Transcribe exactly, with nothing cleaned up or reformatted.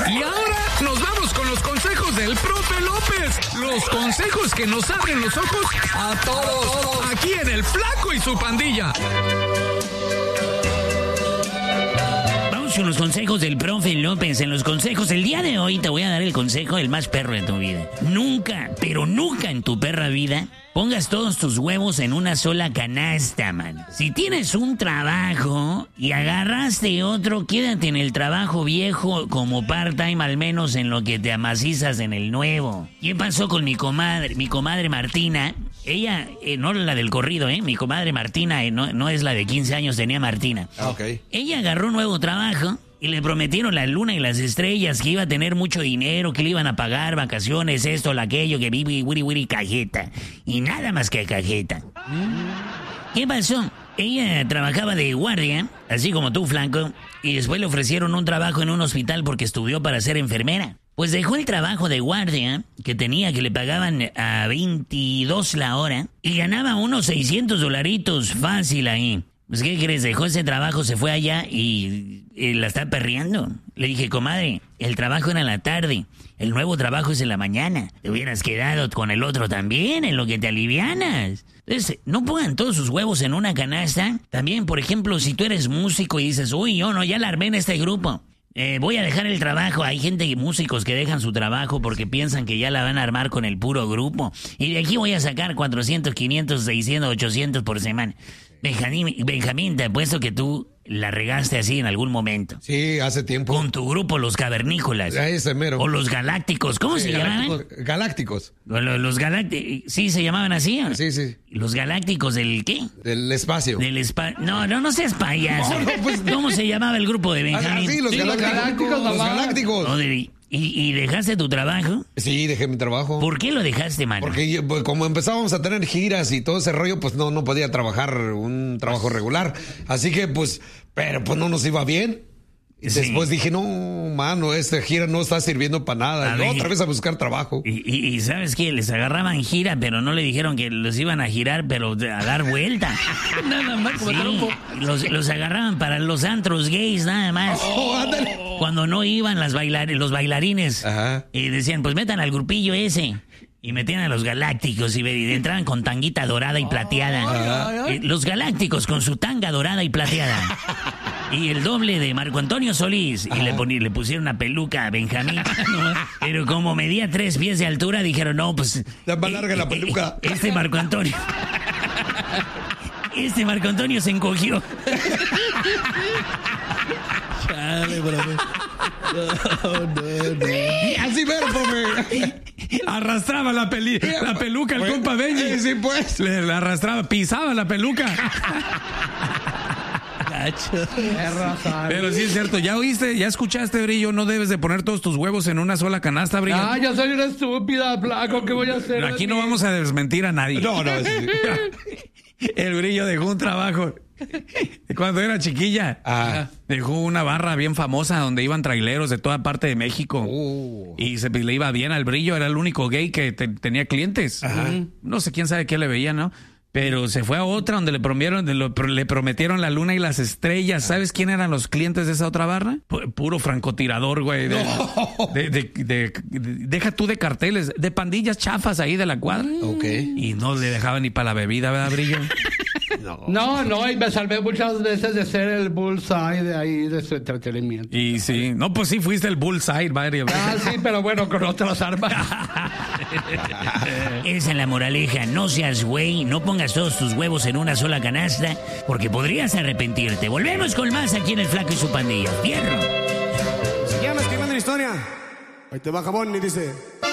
Y ahora nos vamos con los consejos del profe López. Los consejos que nos abren los ojos a todos. Aquí en El Flaco y su Pandilla. Vamos con los consejos del profe López. En los consejos, el día de hoy te voy a dar el consejo del más perro de tu vida. Nunca, pero nunca en tu perra vida pongas todos tus huevos en una sola canasta, man. Si tienes un trabajo y agarraste otro, quédate en el trabajo viejo como part-time, al menos en lo que te amacizas en el nuevo. ¿Qué pasó con mi comadre? Mi comadre Martina, ella, eh, no la del corrido, ¿eh? Mi comadre Martina, eh, no, no es la de quince años, tenía Martina. Ah, ok. Ella agarró un nuevo trabajo y le prometieron la luna y las estrellas, que iba a tener mucho dinero, que le iban a pagar vacaciones, esto, aquello, que vivi, wiri, wiri, cajeta. Y nada más que cajeta. ¿Qué pasó? Ella trabajaba de guardia, así como tú, Flanco, y después le ofrecieron un trabajo en un hospital porque estudió para ser enfermera. Pues dejó el trabajo de guardia, que tenía, que le pagaban a veintidós la hora, y ganaba unos seiscientos dolaritos fácil ahí. Pues, ¿qué crees? Dejó ese trabajo, se fue allá y, y la está perreando. Le dije, comadre, el trabajo era en la tarde, el nuevo trabajo es en la mañana. Te hubieras quedado con el otro también, en lo que te alivianas. Entonces, no pongan todos sus huevos en una canasta. También, por ejemplo, si tú eres músico y dices, uy, yo no, ya la armé en este grupo. Eh, voy a dejar el trabajo. Hay gente, músicos que dejan su trabajo porque piensan que ya la van a armar con el puro grupo. Y de aquí voy a sacar cuatrocientos, quinientos, seiscientos, ochocientos por semana. Benjamín, Benjamín, te apuesto que tú la regaste así en algún momento. Sí, hace tiempo. Con tu grupo, los Cavernícolas. A ese mero. O los Galácticos. ¿Cómo Sí, se galácticos, llamaban? Galácticos. Los, los Galácticos. ¿Sí se llamaban así? ¿O no? Sí, sí. Los Galácticos del ¿qué? Del espacio. Del espacio. No, no, no seas payaso. No, no, pues- ¿Cómo se llamaba el grupo de Ah, Benjamín? sí, los Sí, los galácticos. galácticos, Los mamá. galácticos. O de- ¿Y, ¿Y dejaste tu trabajo? Sí, dejé mi trabajo. ¿Por qué lo dejaste, mano? Porque yo, pues, como empezábamos a tener giras y todo ese rollo, pues no, no podía trabajar un trabajo regular. Así que, pues, pero pues no nos iba bien. Y Sí. después dije, no, mano, esta gira no está sirviendo para nada. A Y ver. otra vez a buscar trabajo. Y, y- y ¿sabes qué? Les agarraban gira, pero no le dijeron que los iban a girar, pero a dar vuelta. Nada más como Sí, trompo. los, los agarraban para los antros gays, nada más. Oh, ándale. Cuando no iban las bailar los bailarines. Ajá. Y decían, pues metan al grupillo ese. Y metían a los galácticos y, ve- y entraban con tanguita dorada y plateada. Ay, ay, ay. Eh, Los galácticos con su tanga dorada y plateada. Y el doble de Marco Antonio Solís. Y le, poni- le pusieron una peluca a Benjamín. Pero como medía tres pies de altura, dijeron, no, pues... Está más larga la peluca. eh, Este Marco Antonio... Este Marco Antonio se encogió. Chale, profe. No, no, no. Y así ver, profe. Arrastraba la, peli- la peluca el Pues, compa Benji. eh, sí, pues. Le, la arrastraba, pisaba la peluca. Gacho. Perra, sabe. Pero sí es cierto, ya oíste, ya escuchaste, Brillo, no debes de poner todos tus huevos en una sola canasta, Brillo. Ah, yo soy una estúpida, Flaco. ¿Qué voy a hacer? Aquí no vamos a desmentir a nadie. No, no, sí, sí. El Brillo dejó un trabajo cuando era chiquilla. Ah. Dejó una barra bien famosa donde iban traileros de toda parte de México. Uh. Y se le iba bien al Brillo, era el único gay que te- tenía clientes. No sé quién sabe qué le veía, ¿no? Pero se fue a otra donde le prometieron, le prometieron la luna y las estrellas. ¿Sabes quién eran los clientes de esa otra barra? Pu- puro francotirador, güey. De, de- de- de- de- deja tú de carteles, de pandillas chafas ahí de la cuadra. Ok. Y no le dejaban ni para la bebida, ¿verdad, Brillo? No, no, y me salvé muchas veces de ser el bullseye de ahí, de su entretenimiento. Y sí, no, pues sí fuiste el bullseye varias veces. Ah, sí, pero bueno, con otras armas. Esa es la moraleja. No seas güey, no pongas todos tus huevos en una sola canasta, porque podrías arrepentirte. Volvemos con más aquí en El Flaco y su Pandilla. ¡Fierro! Si llamas escribiendo una historia, ahí te va jabón y dice...